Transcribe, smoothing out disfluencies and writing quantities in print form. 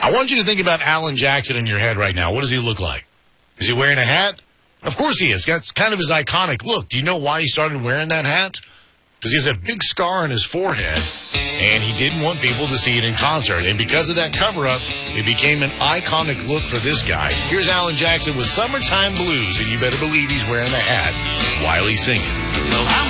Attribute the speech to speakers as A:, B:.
A: I want you to think about Alan Jackson in your head right now. What does he look like? Is he wearing a hat? Of course he is. That's kind of his iconic look. Do you know why he started wearing that hat? Because he has a big scar on his forehead, and he didn't want people to see it in concert. And because of that cover-up, it became an iconic look for this guy. Here's Alan Jackson with Summertime Blues, and you better believe he's wearing the hat while he's singing.